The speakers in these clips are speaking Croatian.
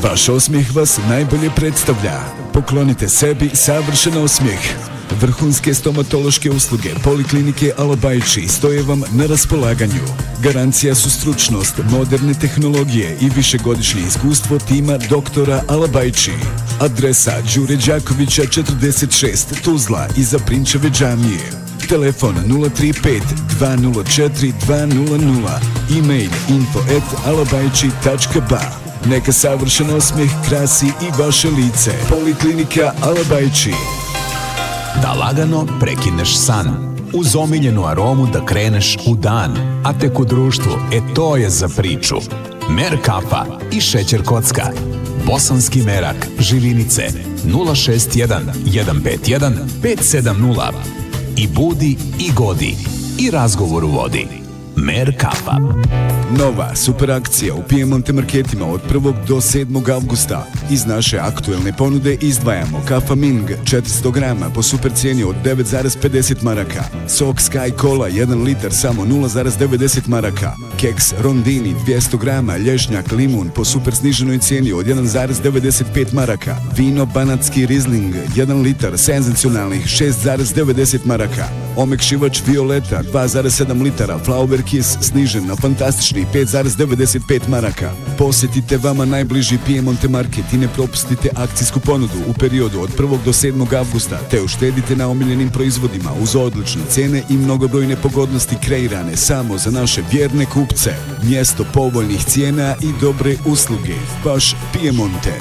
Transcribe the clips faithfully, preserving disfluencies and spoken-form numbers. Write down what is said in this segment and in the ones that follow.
Vaš osmijeh vas najbolje predstavlja. Poklonite sebi savršen osmijeh. Vrhunske stomatološke usluge Poliklinike Alabajči stoje vam na raspolaganju. Garancija su stručnost, moderne tehnologije i višegodišnje iskustvo tima doktora Alabajči. Adresa Đure Đakovića četrdeset šest, Tuzla, iza Prinčeve džamije. Telefon nula tri pet dva nula četiri dva nula nula. E-mail info at alabajči tačka ba. Neka savršen osmijeh krasi i vaše lice. Poliklinika Alabajči. Da lagano prekineš san, uz omiljenu aromu da kreneš u dan, a tek u društvu, e to je za priču. Mer kafa i šećer kocka. Bosanski merak, Živinice, nula šest jedan jedan pet jedan pet sedam nula. I budi i godi, i razgovor u vodi. Mer kafa. Nova super akcija u Piemonte marketima od prvog do sedmog avgusta. Iz naše aktuelne ponude izdvajamo kafa Ming četiristo grama po super cijeni od devet zarez pedeset maraka. Sok Sky Cola jedan litar samo nula zarez devedeset maraka. Keks Rondini dvjesto grama lješnjak limun po super sniženoj cijeni od jedan zarez devedeset pet maraka. Vino Banatski Riesling jedan litar senzacionalnih šest zarez devedeset maraka. Omekšivač Violeta dva zarez sedam litara Flower Kiss snižen na fantastični pet zarez devedeset pet maraka. Posjetite vama najbliži Piemonte market i ne propustite akcijsku ponudu u periodu od prvog do sedmog avgusta, te uštedite na omiljenim proizvodima uz odlične cijene i mnogobrojne pogodnosti kreirane samo za naše vjerne kupce. Mjesto povoljnih cijena i dobre usluge. Baš Piemonte.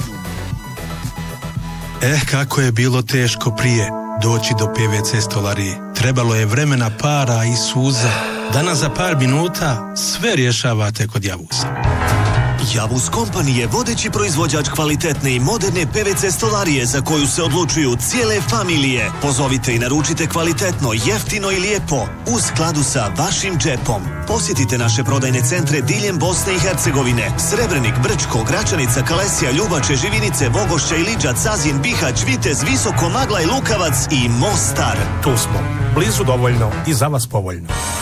Eh, kako je bilo teško prije doći do P V C stolarije. Trebalo je vremena, para i suza. Danas za par minuta sve rješavate kod Javusa. Javus Company je vodeći proizvođač kvalitetne i moderne P V C stolarije za koju se odlučuju cijele familije. Pozovite i naručite kvalitetno, jeftino i lijepo u skladu sa vašim džepom. Posjetite naše prodajne centre diljem Bosne i Hercegovine: Srebrenik, Brčko, Gračanica, Kalesija, Ljubače, Živinice, Vogošća, Iliđac, Sazin, Bihać, Vitez, Visoko, Magla i Lukavac i Mostar. Tu smo, blizu dovoljno i za vas povoljno.